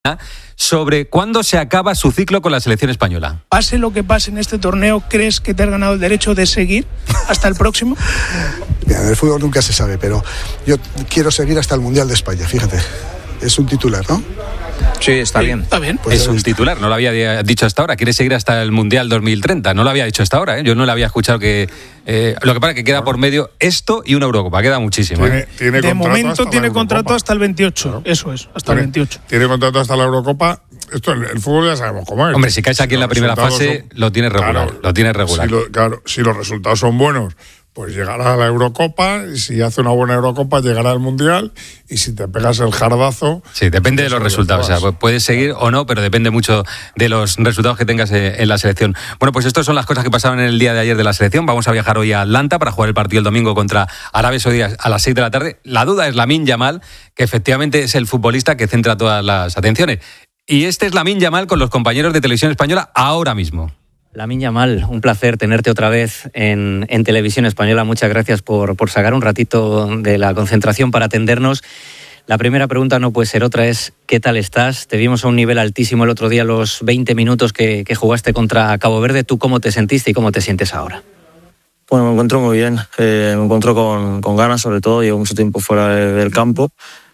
sobre cuándo se acaba su ciclo con la selección española. Pase lo que pase en este torneo, ¿crees que te has ganado el derecho de seguir hasta el próximo? Mira, en el fútbol nunca se sabe, pero yo quiero seguir hasta el Mundial de España, fíjate. Es un titular, ¿no? Sí, está bien. Está bien. Pues es un titular, no lo había dicho hasta ahora. Quiere seguir hasta el Mundial 2030. No lo había dicho hasta ahora, ¿eh? Yo no le había escuchado que... lo que pasa es que queda por medio esto y una Eurocopa. Queda muchísimo. De momento tiene contrato hasta el 28. Claro. Eso es, hasta el 28. Tiene contrato hasta la Eurocopa. Esto, el fútbol ya sabemos cómo es. Hombre, si caes aquí en la primera fase, lo tienes regular. Claro, lo tienes regular. Si los resultados son buenos, pues llegará a la Eurocopa, y si hace una buena Eurocopa llegará al Mundial, y si te pegas el jardazo... Sí, depende de los resultados, o sea, puedes seguir o no, pero depende mucho de los resultados que tengas en la selección. Bueno, pues estas son las cosas que pasaron en el día de ayer de la selección. Vamos a viajar hoy a Atlanta para jugar el partido el domingo contra Arabia Saudí a las 6 de la tarde. La duda es Lamine Yamal, que efectivamente es el futbolista que centra todas las atenciones. Y este es Lamine Yamal con los compañeros de Televisión Española ahora mismo. Lamine Yamal, un placer tenerte otra vez en Televisión Española. Muchas gracias por sacar un ratito de la concentración para atendernos. La primera pregunta no puede ser otra, es ¿qué tal estás? Te vimos a un nivel altísimo el otro día, los 20 minutos que jugaste contra Cabo Verde. ¿Tú cómo te sentiste y cómo te sientes ahora? Bueno, me encuentro muy bien. Me encuentro con ganas, sobre todo. Llevo mucho tiempo fuera del campo.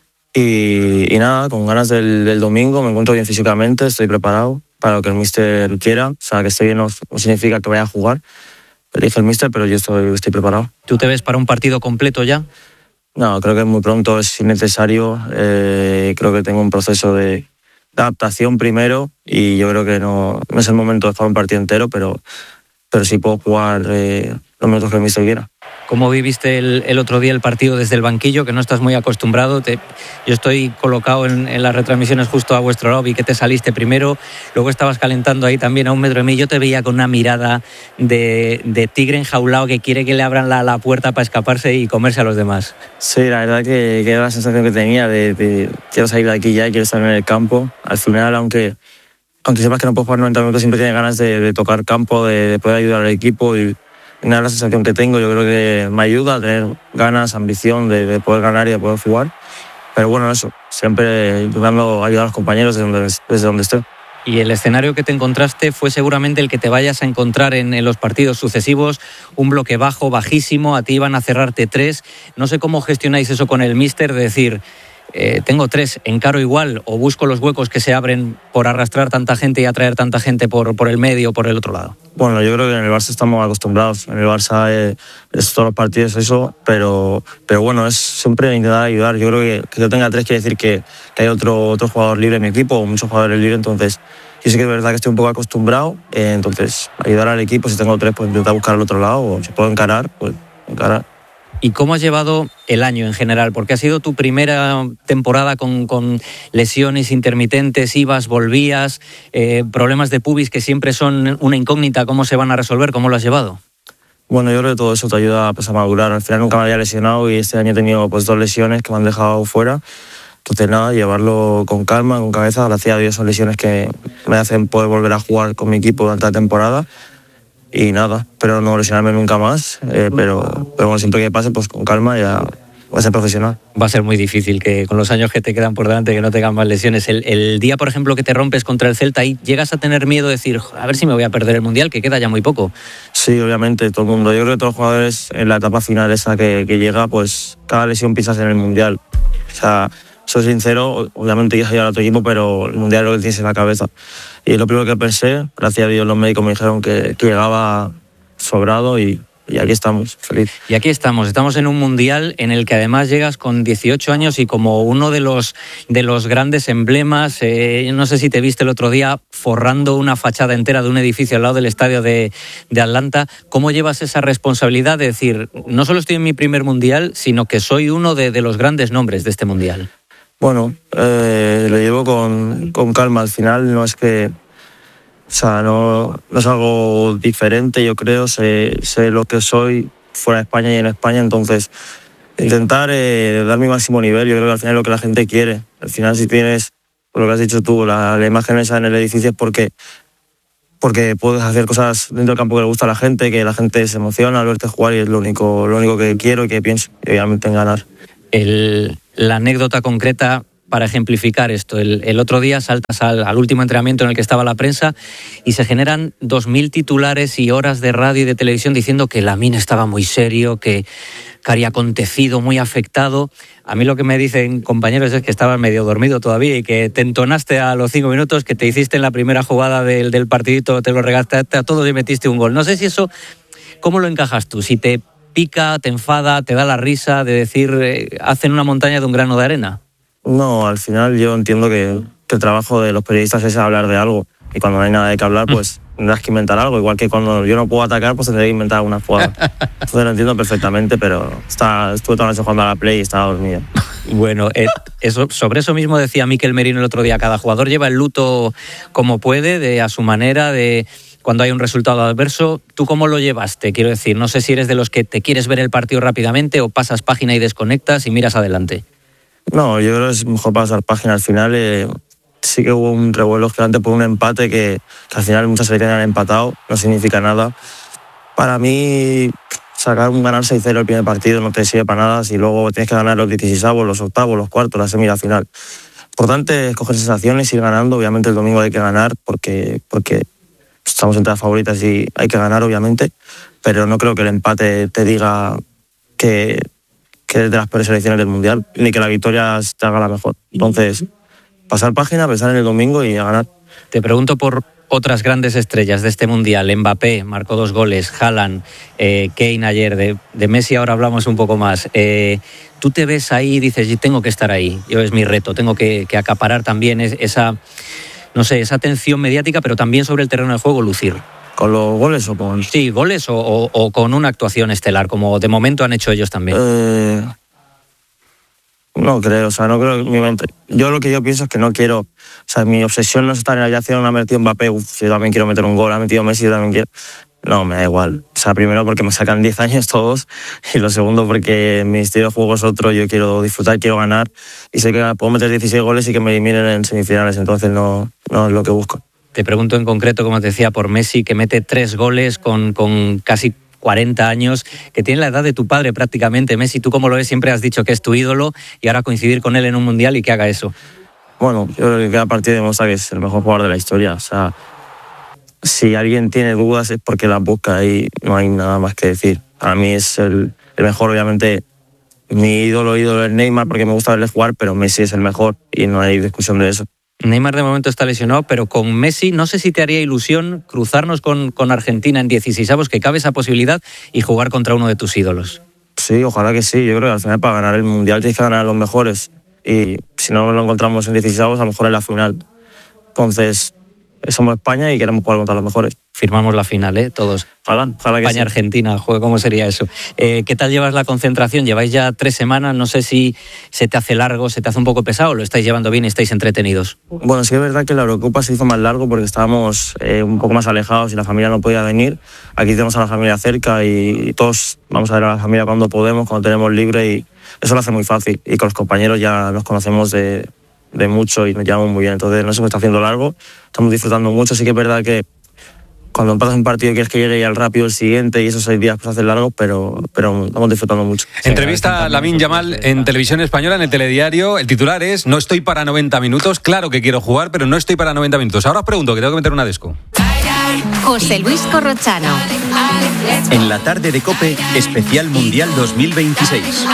Y nada, con ganas del domingo. Me encuentro bien físicamente, estoy preparado para lo que el míster quiera. O sea, que esté bien no significa que vaya a jugar. Elige el míster, pero yo estoy preparado. ¿Tú te ves para un partido completo ya? No, creo que muy pronto es innecesario. Creo que tengo un proceso de adaptación primero y yo creo que no es el momento de jugar un partido entero, pero sí puedo jugar los minutos que el míster quiera. ¿Cómo viviste el otro día el partido desde el banquillo, que no estás muy acostumbrado? Yo estoy colocado en las retransmisiones justo a vuestro lado, vi que te saliste primero, luego estabas calentando ahí también a 1 metro de mí. Yo te veía con una mirada de tigre enjaulado que quiere que le abran la puerta para escaparse y comerse a los demás. Sí, la verdad que era la sensación que tenía de quiero salir de aquí ya y quiero estar en el campo. Al final, aunque sepas que no puedo jugar 90 minutos, siempre tienes ganas de tocar campo, de poder ayudar al equipo y nada, la sensación que tengo, yo creo que me ayuda a tener ganas, ambición de poder ganar y de poder jugar. Pero bueno, eso, siempre intentando ayudar a los compañeros desde donde esté. Y el escenario que te encontraste fue seguramente el que te vayas a encontrar en los partidos sucesivos, un bloque bajo, bajísimo, a ti iban a cerrarte 3. No sé cómo gestionáis eso con el míster, de decir, tengo 3, encaro igual o busco los huecos que se abren por arrastrar tanta gente y atraer tanta gente por el medio o por el otro lado. Bueno, yo creo que en el Barça estamos acostumbrados. En el Barça es todos los partidos eso, pero bueno, es siempre intentar ayudar. Yo creo que yo tenga 3 quiere decir que hay otro jugador libre en mi equipo o muchos jugadores libres, entonces yo sé que es verdad que estoy un poco acostumbrado, entonces ayudar al equipo, si tengo 3 pues intentar buscar al otro lado, o si puedo encarar, pues encarar. ¿Y cómo has llevado el año en general? Porque ha sido tu primera temporada con lesiones intermitentes, ibas, volvías, problemas de pubis que siempre son una incógnita. ¿Cómo se van a resolver? ¿Cómo lo has llevado? Bueno, yo creo que todo eso te ayuda a madurar. Al final nunca me había lesionado y este año he tenido 2 lesiones que me han dejado fuera. Entonces nada, llevarlo con calma, con cabeza. Gracias a Dios son lesiones que me hacen poder volver a jugar con mi equipo durante la temporada. Y nada, pero no lesionarme nunca más, pero bueno, siempre que pase, pues con calma ya voy a ser profesional. Va a ser muy difícil que con los años que te quedan por delante que no tengan más lesiones. El día, por ejemplo, que te rompes contra el Celta, ¿y llegas a tener miedo de decir, a ver si me voy a perder el Mundial, que queda ya muy poco? Sí, obviamente, todo el mundo. Yo creo que todos los jugadores en la etapa final esa que llega, pues cada lesión pisas en el Mundial. O sea, soy sincero, obviamente quieres ayudar a tu equipo, pero el Mundial es lo que tienes en la cabeza. Y es lo primero que pensé, gracias a Dios los médicos me dijeron que llegaba sobrado y aquí estamos, feliz. Y aquí estamos en un Mundial en el que además llegas con 18 años y como uno de los grandes emblemas, no sé si te viste el otro día forrando una fachada entera de un edificio al lado del estadio de Atlanta. ¿Cómo llevas esa responsabilidad de decir, no solo estoy en mi primer Mundial, sino que soy uno de los grandes nombres de este Mundial? Bueno, lo llevo con calma. Al final no es que... O sea, no es algo diferente, yo creo. Sé lo que soy fuera de España y en España, entonces intentar dar mi máximo nivel. Yo creo que al final es lo que la gente quiere. Al final, si tienes, por lo que has dicho tú, la imagen esa en el edificio es porque puedes hacer cosas dentro del campo que le gusta a la gente, que la gente se emociona al verte jugar y es lo único que quiero y que pienso, y obviamente en ganar. La anécdota concreta, para ejemplificar esto. El otro día saltas al último entrenamiento en el que estaba la prensa y se generan 2.000 titulares y horas de radio y de televisión diciendo que Lamine estaba muy serio, que había acontecido, muy afectado. A mí lo que me dicen compañeros es que estabas medio dormido todavía y que te entonaste a los 5 minutos, que te hiciste en la primera jugada del partidito, te lo regaste a todos y metiste un gol. No sé si eso, ¿cómo lo encajas tú? Si te pica, te enfada, te da la risa de decir, hacen una montaña de un grano de arena. No, al final yo entiendo que el trabajo de los periodistas es hablar de algo. Y cuando no hay nada de qué hablar, pues tendrás que inventar algo. Igual que cuando yo no puedo atacar, pues tendré que inventar alguna jugada. Entonces lo entiendo perfectamente, pero estuve toda la noche jugando a la Play y estaba dormido. Bueno, sobre eso mismo decía Mikel Merino el otro día. Cada jugador lleva el luto como puede, a su manera, de cuando hay un resultado adverso. ¿Tú cómo lo llevaste? Quiero decir, no sé si eres de los que te quieres ver el partido rápidamente o pasas página y desconectas y miras adelante. No, yo creo que es mejor pasar página. Al final sí que hubo un revuelo gigante por un empate que al final muchas selecciones han empatado, no significa nada. Para mí, ganar 6-0 el primer partido no te sirve para nada si luego tienes que ganar los 16avos, los octavos, los cuartos, la semi, la final. Importante es coger sensaciones, ir ganando. Obviamente el domingo hay que ganar porque estamos entre las favoritas y hay que ganar, obviamente, pero no creo que el empate te diga que es de las peores selecciones del Mundial, ni que la victoria te haga la mejor. Entonces, pasar página, pensar en el domingo y a ganar. Te pregunto por otras grandes estrellas de este Mundial. Mbappé marcó 2 goles, Haaland, Kane ayer, de Messi ahora hablamos un poco más. Tú te ves ahí y dices, yo tengo que estar ahí, es mi reto, tengo que acaparar también esa atención mediática, pero también sobre el terreno de juego lucir. ¿Con los goles o con...? Sí, goles o con una actuación estelar, como de momento han hecho ellos también. No creo, no creo. Yo lo que yo pienso es que no quiero... mi obsesión no es estar en la aviación, ha metido Mbappé, yo también quiero meter un gol, ha metido Messi, yo también quiero... No, me da igual. Primero porque me sacan 10 años todos y lo segundo porque mi estilo de juego es otro, yo quiero disfrutar, quiero ganar y sé que puedo meter 16 goles y que me eliminen en semifinales, entonces no es lo que busco. Te pregunto en concreto, como te decía, por Messi, que mete 3 goles con casi 40 años, que tiene la edad de tu padre prácticamente. Messi, ¿tú cómo lo ves? Siempre has dicho que es tu ídolo y ahora coincidir con él en un Mundial y que haga eso. Bueno, yo creo que cada partido demuestra que es el mejor jugador de la historia. Si alguien tiene dudas es porque las busca y no hay nada más que decir. Para mí es el mejor, obviamente. Mi ídolo es Neymar porque me gusta verle jugar, pero Messi es el mejor y no hay discusión de eso. Neymar de momento está lesionado, pero con Messi no sé si te haría ilusión cruzarnos con Argentina en 16avos, que cabe esa posibilidad, y jugar contra uno de tus ídolos. Sí, ojalá que sí. Yo creo que al final para ganar el Mundial tienes que ganar a los mejores y si no lo encontramos en 16avos, a lo mejor en la final. Entonces, somos España y queremos jugar contra los mejores. Firmamos la final, todos. Ojalá que España-Argentina, sí. ¿Cómo sería eso? ¿Qué tal llevas la concentración? Lleváis ya 3 semanas, no sé si se te hace largo, se te hace un poco pesado, o lo estáis llevando bien y estáis entretenidos. Bueno, sí es verdad que la Eurocopa se hizo más largo porque estábamos un poco más alejados y la familia no podía venir. Aquí tenemos a la familia cerca y todos vamos a ver a la familia cuando podemos, cuando tenemos libre y eso lo hace muy fácil. Y con los compañeros ya nos conocemos de mucho y nos llevamos muy bien. Entonces no se me está haciendo largo, estamos disfrutando mucho. Sí que es verdad que cuando empatas un partido quieres que llegue ya rápido el siguiente y esos 6 días pues hacen largos, pero estamos disfrutando mucho. Entrevista a Lamine Yamal en Televisión Española, en el telediario. El titular es: no estoy para 90 minutos. Claro que quiero jugar, pero no estoy para 90 minutos. Ahora os pregunto, que tengo que meter una desco. José Luis Corrochano. En la tarde de COPE, especial Mundial 2026.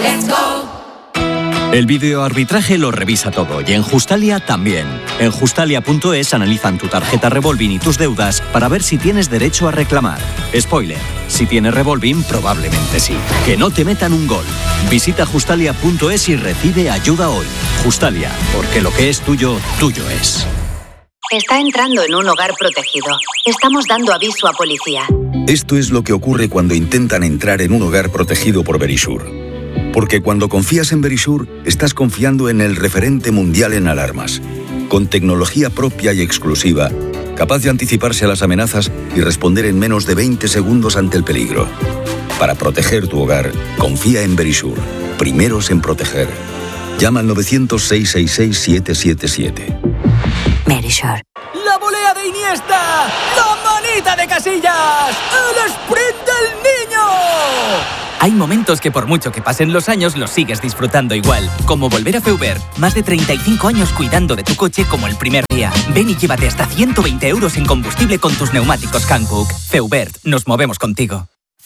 El videoarbitraje lo revisa todo y en Justalia también. En Justalia.es analizan tu tarjeta Revolving y tus deudas para ver si tienes derecho a reclamar. Spoiler, si tienes Revolving probablemente sí. Que no te metan un gol. Visita Justalia.es y recibe ayuda hoy. Justalia, porque lo que es tuyo, tuyo es. Está entrando en un hogar protegido. Estamos dando aviso a policía. Esto es lo que ocurre cuando intentan entrar en un hogar protegido por Verisure. Porque cuando confías en Verisure, estás confiando en el referente mundial en alarmas, con tecnología propia y exclusiva, capaz de anticiparse a las amenazas y responder en menos de 20 segundos ante el peligro. Para proteger tu hogar, confía en Verisure, primeros en proteger. Llama al 900-666-777. Verisure. ¡La volea de Iniesta! ¡La manita de Casillas! ¡El sprint del niño! Hay momentos que por mucho que pasen los años los sigues disfrutando igual. Como volver a Feubert. Más de 35 años cuidando de tu coche como el primer día. Ven y llévate hasta 120 euros en combustible con tus neumáticos Hankook. Feubert, nos movemos contigo.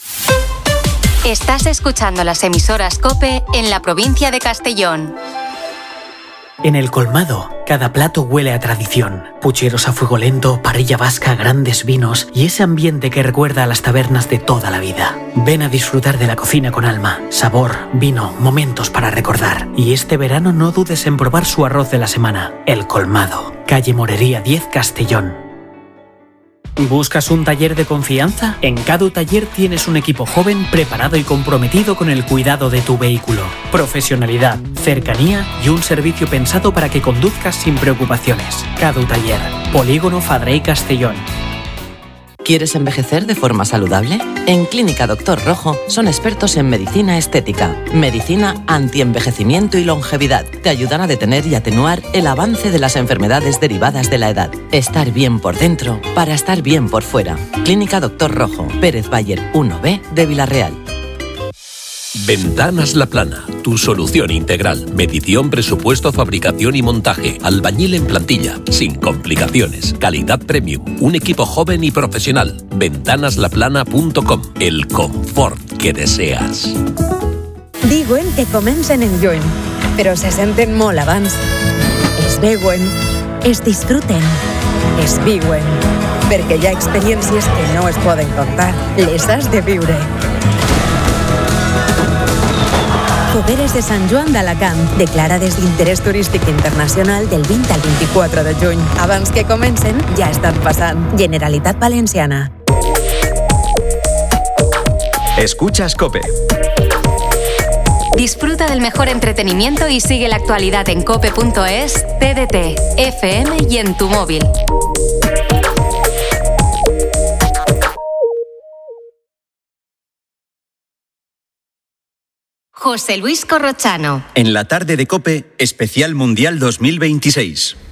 Estás escuchando las emisoras COPE en la provincia de Castellón. En El Colmado, cada plato huele a tradición. Pucheros a fuego lento, parrilla vasca, grandes vinos y ese ambiente que recuerda a las tabernas de toda la vida. Ven a disfrutar de la cocina con alma, sabor, vino, momentos para recordar. Y este verano no dudes en probar su arroz de la semana. El Colmado, calle Morería 10, Castellón. ¿Buscas un taller de confianza? En Cadu Taller tienes un equipo joven, preparado y comprometido con el cuidado de tu vehículo. Profesionalidad, cercanía y un servicio pensado para que conduzcas sin preocupaciones. Cadu Taller, Polígono Fadrey, Castellón. ¿Quieres envejecer de forma saludable? En Clínica Doctor Rojo son expertos en medicina estética, medicina antienvejecimiento y longevidad. Te ayudan a detener y atenuar el avance de las enfermedades derivadas de la edad. Estar bien por dentro para estar bien por fuera. Clínica Doctor Rojo, Pérez Bayer 1B de Villarreal. Ventanas La Plana, tu solución integral. Medición, presupuesto, fabricación y montaje. Albañil en plantilla, sin complicaciones. Calidad premium. Un equipo joven y profesional. Ventanaslaplana.com. El confort que deseas. Diuen que comencen en lluny, però se senten molt abans. Es veuen, es disfruten, es viuen. Perquè hi ha experiències que no es poden contar. Les has de viure. Fogueres de Sant Joan d'Alacant, declarades d'interès turístic internacional del 20 al 24 de juny. Abans que comencen, ja estan passant. Generalitat Valenciana. Escuchas COPE. Disfruta del mejor entretenimiento y sigue la actualidad en cope.es, TDT, FM y en tu móvil. José Luis Corrochano. En la tarde de COPE, especial Mundial 2026.